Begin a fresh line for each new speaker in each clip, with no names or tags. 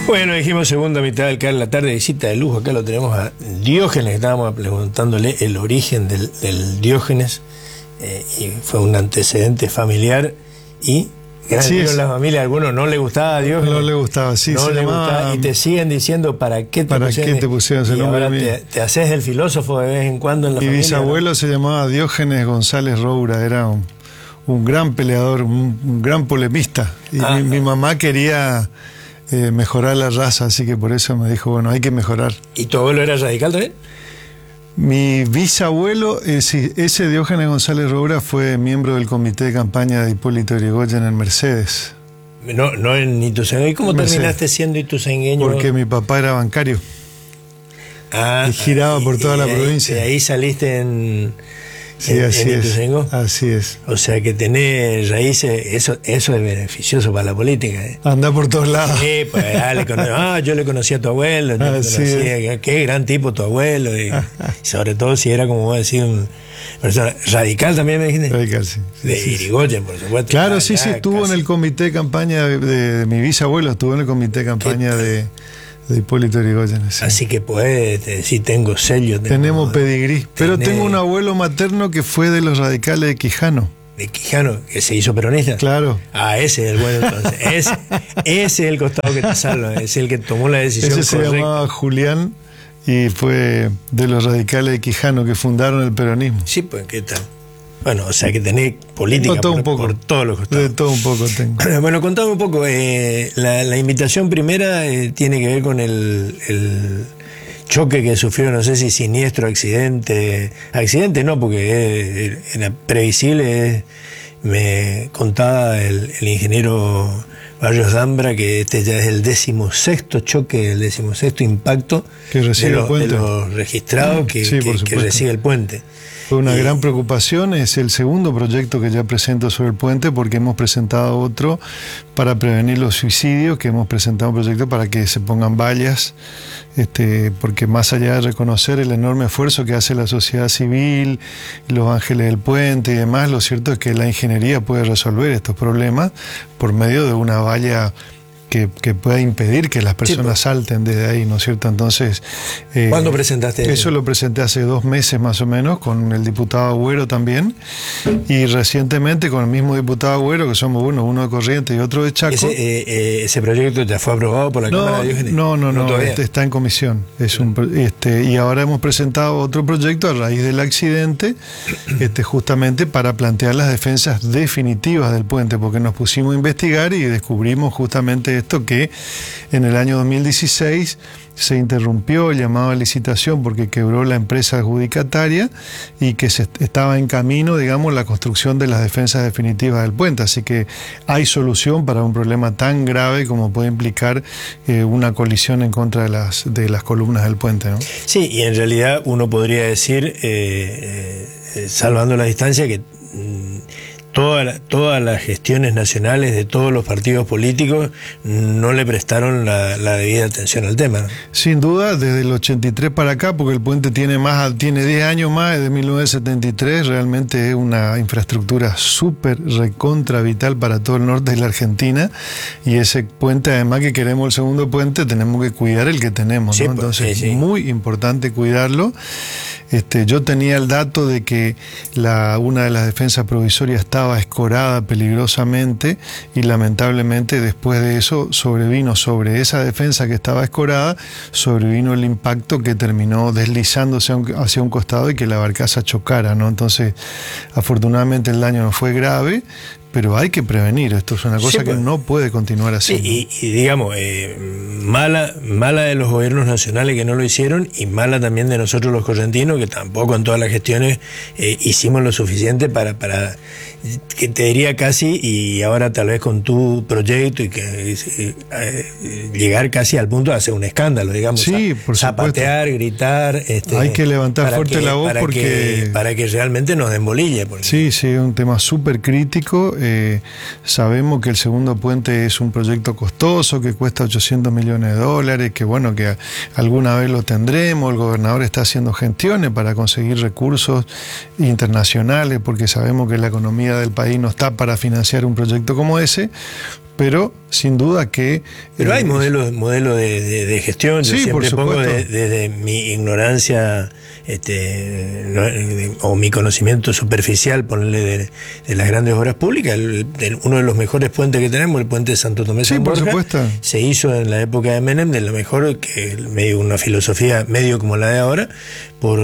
Bueno, dijimos segunda mitad del CAR, la tarde, visita de lujo. Acá lo tenemos a Diógenes. Estábamos preguntándole el origen del Diógenes, y fue un antecedente familiar y gracias a Dios en la familia. A algunos no le gustaba a Diógenes.
No le gustaba, sí.
No le gustaba, y te siguen diciendo ¿para qué te pusieron
ese nombre?
Ahora te haces el filósofo de vez en cuando en la familia.
Mi bisabuelo, ¿no? Se llamaba Diógenes González Roura, era un gran peleador, un gran polemista. Y mi mamá quería mejorar la raza, así que por eso me dijo, bueno, hay que mejorar.
¿Y tu abuelo era radical también?
Mi bisabuelo, ese Diógenes González Roura, fue miembro del comité de campaña de Hipólito Yrigoyen en Mercedes.
No en Ituzaingó. ¿Y cómo terminaste siendo ituzaingueño?
Porque mi papá era bancario. Y giraba por toda la provincia.
Y ahí saliste en...
Sí, así es.
Ituzaingó.
Así es.
O sea que tener raíces, eso es beneficioso para la política.
Anda por todos lados.
Sí, pues yo le conocí a tu abuelo, qué gran tipo tu abuelo, y sobre todo si era, como vos decís, un persona radical también, me dijiste.
Radical, sí.
De Irigoyen, por supuesto.
Claro, sí, estuvo en el comité de campaña de mi bisabuelo, estuvo en el comité de campaña de Hipólito Yrigoyen. Sí.
Así que puedes decir, tengo sello.
Tenemos pedigrí. Pero tengo un abuelo materno que fue de los radicales de Quijano.
¿De Quijano? ¿Que se hizo peronista?
Claro.
Ese es el bueno, entonces. Ese es el costado que te salva, es el que tomó la decisión correcta.
Ese se llamaba Julián y fue de los radicales de Quijano que fundaron el peronismo.
Sí, pues, ¿qué tal? Bueno, o sea que tenés política por todos los costados.
De todo un poco tengo.
Bueno, contame un poco. La invitación primera tiene que ver con el choque que sufrió, no sé si siniestro, accidente. Accidente no, porque era previsible. Me contaba el ingeniero Barrios Zambra que este ya es el 16º choque, el 16º impacto
que recibe el puente.
De los registrados que recibe el puente.
Fue una gran preocupación, es el segundo proyecto que ya presento sobre el puente, porque hemos presentado otro para prevenir los suicidios, que hemos presentado un proyecto para que se pongan vallas, porque más allá de reconocer el enorme esfuerzo que hace la sociedad civil, los ángeles del puente y demás, lo cierto es que la ingeniería puede resolver estos problemas por medio de una valla que pueda impedir que las personas salten desde ahí, ¿no es cierto? Entonces...
¿Cuándo presentaste?
Eso lo presenté hace 2 meses más o menos, con el diputado Agüero también, y recientemente con el mismo diputado Agüero, que somos uno de Corrientes y otro de Chaco.
¿Ese proyecto ya fue aprobado por la Cámara de Diógenes?
No, está en comisión. Y ahora hemos presentado otro proyecto a raíz del accidente, justamente para plantear las defensas definitivas del puente, porque nos pusimos a investigar y descubrimos justamente que en el año 2016 se interrumpió el llamado a licitación porque quebró la empresa adjudicataria y que se estaba en camino, digamos, la construcción de las defensas definitivas del puente. Así que hay solución para un problema tan grave como puede implicar una colisión en contra de las columnas del puente, ¿no?
Sí, y en realidad uno podría decir, salvando la distancia, que todas las gestiones nacionales de todos los partidos políticos no le prestaron la debida atención al tema, ¿no?
Sin duda, desde el 83 para acá, porque el puente tiene 10 años más, desde 1973, realmente es una infraestructura súper recontra vital para todo el norte de la Argentina, y ese puente, además que queremos el segundo puente, tenemos que cuidar el que tenemos, ¿no? Entonces es muy importante cuidarlo. Yo tenía el dato de que una de las defensas provisorias estaba escorada peligrosamente y lamentablemente después de eso sobrevino sobre esa defensa que estaba escorada, sobrevino el impacto que terminó deslizándose hacia un costado y que la barcaza chocara, ¿no? Entonces, afortunadamente el daño no fue grave, pero hay que prevenir, esto es una cosa que no puede continuar así.
Sí, y digamos, mala de los gobiernos nacionales que no lo hicieron, y mala también de nosotros los correntinos, que tampoco en todas las gestiones hicimos lo suficiente para que te diría casi, y ahora tal vez con tu proyecto, y que llegar casi al punto de hacer un escándalo, digamos.
Sí, por
zapatear, gritar.
Hay que levantar fuerte la voz
para que realmente nos den bolilla.
Sí, es un tema súper crítico. Sabemos que el segundo puente es un proyecto costoso que cuesta $800 millones, que bueno, que alguna vez lo tendremos. El gobernador está haciendo gestiones para conseguir recursos internacionales, porque sabemos que la economía del país no está para financiar un proyecto como ese, pero sin duda que...
Pero hay modelos de gestión. Yo
sí,
siempre
por
pongo
supuesto.
desde mi ignorancia o mi conocimiento superficial, ponerle de las grandes obras públicas, uno de los mejores puentes que tenemos, el puente de Santo Tomé
Sí,
San
por
Borja,
supuesto.
se hizo en la época de Menem, de lo mejor, que medio una filosofía medio como la de ahora, por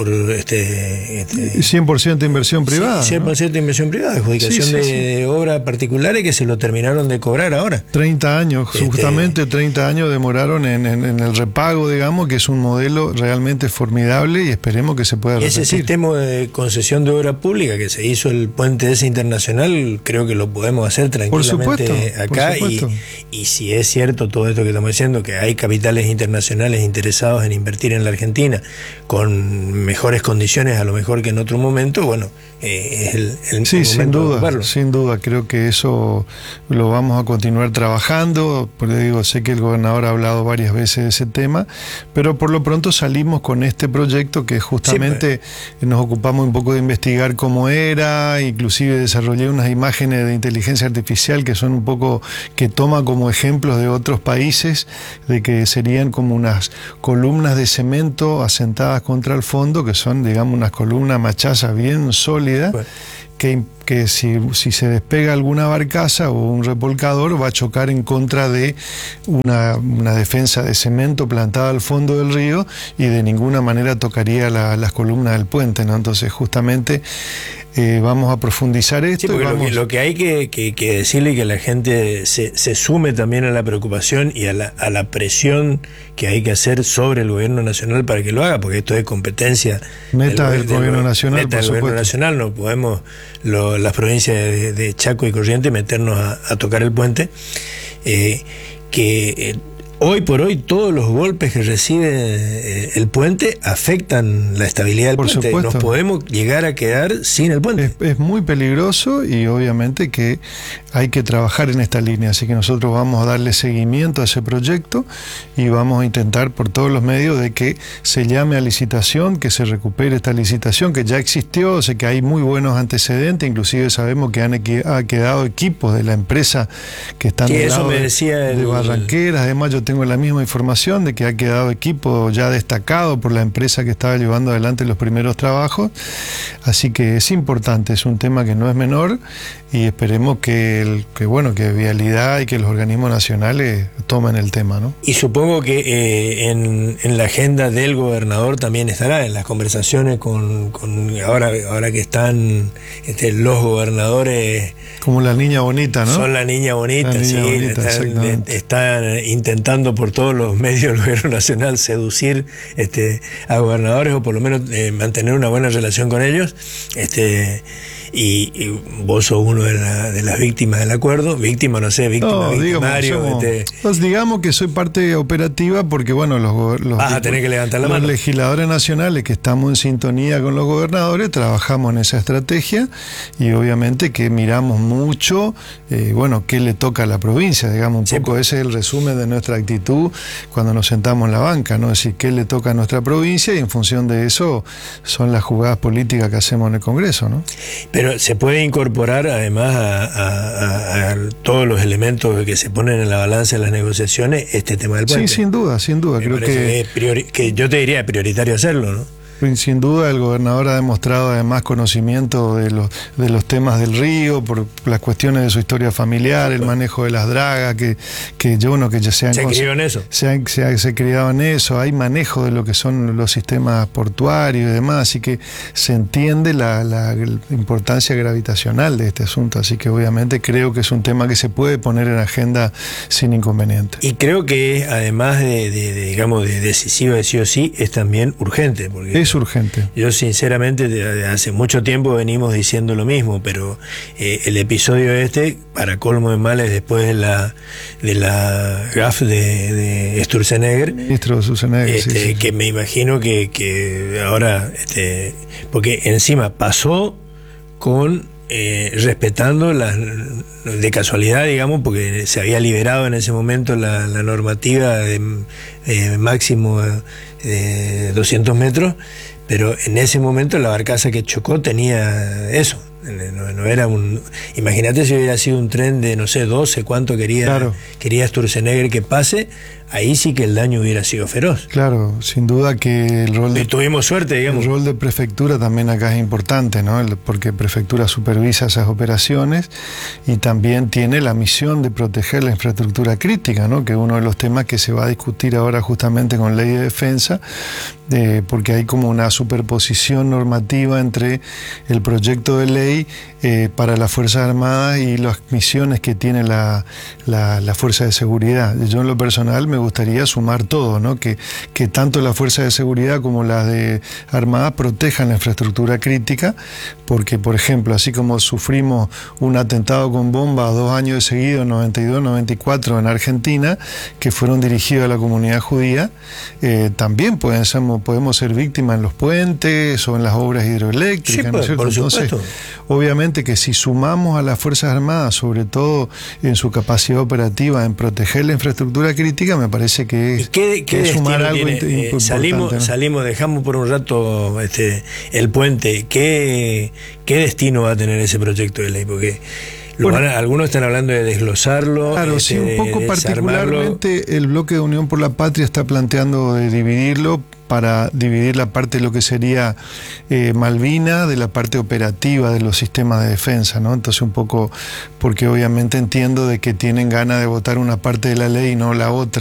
100% inversión privada.
Sí, 100% de inversión privada, adjudicación de obras particulares que se lo terminaron de cobrar ahora.
30 años, justamente 30 años demoraron en el repago, digamos, que es un modelo realmente formidable y esperemos que se pueda repetir.
Ese sistema de concesión de obra pública que se hizo el puente ese internacional, creo que lo podemos hacer tranquilamente acá. Y si es cierto todo esto que estamos diciendo, que hay capitales internacionales interesados en invertir en la Argentina con mejores condiciones a lo mejor que en otro momento, bueno, es el
sí,
momento
sin duda, creo que eso lo vamos a continuar trabajando, porque digo, sé que el gobernador ha hablado varias veces de ese tema, pero por lo pronto salimos con este proyecto que justamente nos ocupamos un poco de investigar cómo era, inclusive desarrollé unas imágenes de inteligencia artificial que son un poco, que toma como ejemplos de otros países, de que serían como unas columnas de cemento asentadas contra el fondo, que son, digamos, unas columnas machazas bien sólidas, que si se despega alguna barcaza o un remolcador va a chocar en contra de una defensa de cemento plantada al fondo del río y de ninguna manera tocaría las columnas del puente, ¿no? Entonces justamente vamos a profundizar esto.
Sí, porque lo que hay que decirle que la gente se sume también a la preocupación y a la presión que hay que hacer sobre el gobierno nacional para que lo haga, porque esto es competencia
del gobierno nacional.
Meta del gobierno nacional, no podemos las provincias de Chaco y Corrientes meternos a tocar el puente. Hoy por hoy todos los golpes que recibe el puente afectan la estabilidad del puente.
Supuesto.
Nos podemos llegar a quedar sin el puente.
Es muy peligroso y obviamente que hay que trabajar en esta línea, así que nosotros vamos a darle seguimiento a ese proyecto y vamos a intentar por todos los medios de que se llame a licitación, que se recupere esta licitación que ya existió, sé que hay muy buenos antecedentes, inclusive sabemos que ha quedado equipos de la empresa que están del lado de Barranqueras. Además yo tengo la misma información de que ha quedado equipo ya destacado por la empresa que estaba llevando adelante los primeros trabajos, así que es importante, es un tema que no es menor y esperemos que Vialidad y que los organismos nacionales tomen el tema, ¿no?
Y supongo que en la agenda del gobernador también estará, en las conversaciones con ahora que están los gobernadores.
Como la niña bonita, ¿no?
Son la niña bonita, están intentando por todos los medios del gobierno nacional seducir a gobernadores o por lo menos mantener una buena relación con ellos. Y vos sos uno de las víctimas del acuerdo, víctimario.
Digamos que soy parte operativa porque, bueno,
vas a tener que levantar la mano.
Los legisladores nacionales que estamos en sintonía con los gobernadores, trabajamos en esa estrategia y obviamente que miramos mucho, qué le toca a la provincia, digamos, un poco ese es el resumen de nuestra actitud cuando nos sentamos en la banca, ¿no? Es decir, qué le toca a nuestra provincia y en función de eso son las jugadas políticas que hacemos en el Congreso, ¿no?
Pero se puede incorporar además a todos los elementos que se ponen en la balanza de las negociaciones este tema del puente.
Sí, sin duda. Creo
que yo te diría prioritario hacerlo, ¿no?
Sin duda el gobernador ha demostrado además conocimiento de los temas del río, por las cuestiones de su historia familiar, el manejo de las dragas, que ya se
crió en eso.
Se criado en eso, hay manejo de lo que son los sistemas portuarios y demás, así que se entiende la importancia gravitacional de este asunto, así que obviamente creo que es un tema que se puede poner en agenda sin inconveniente.
Y creo que además de decisiva de sí o sí, es también urgente, porque
es urgente.
Yo sinceramente desde hace mucho tiempo venimos diciendo lo mismo, pero el episodio para colmo de males, después de la GAF de Sturzenegger,
ministro Sturzenegger, sí.
Que me imagino que ahora, porque encima pasó con respetando de casualidad, digamos, porque se había liberado en ese momento la normativa de máximo de 200 metros, pero en ese momento la barcaza que chocó tenía eso, No era un... Imagínate si hubiera sido un tren de, no sé, 12, cuánto quería Sturzenegger que pase, ahí sí que el daño hubiera sido feroz.
Claro, sin duda que el rol
tuvimos suerte, digamos.
El rol de prefectura también acá es importante, ¿no? Porque prefectura supervisa esas operaciones y también tiene la misión de proteger la infraestructura crítica, ¿no? Que es uno de los temas que se va a discutir ahora justamente con ley de defensa, porque hay como una superposición normativa entre el proyecto de ley para las Fuerzas Armadas y las misiones que tiene la Fuerza de Seguridad. Yo en lo personal me gustaría sumar todo, ¿no? Que tanto la Fuerza de Seguridad como las de Armadas protejan la infraestructura crítica, porque por ejemplo, así como sufrimos un atentado con bomba 2 años de seguido, 92, 94 en Argentina, que fueron dirigidos a la comunidad judía, también podemos ser víctimas en los puentes o en las obras hidroeléctricas,
sí,
¿no es cierto?
Por supuesto.
Entonces, obviamente que si sumamos a las Fuerzas Armadas, sobre todo en su capacidad operativa en proteger la infraestructura crítica, me parece que es sumar algo importante,
Salimos, dejamos por un rato el puente. ¿Qué destino va a tener ese proyecto de ley? Porque algunos están hablando de desglosarlo.
Claro, sí, un poco particularmente el bloque de Unión por la Patria está planteando de dividirlo para dividir la parte de lo que sería Malvina de la parte operativa de los sistemas de defensa, ¿no? Entonces un poco, porque obviamente entiendo de que tienen ganas de votar una parte de la ley y no la otra.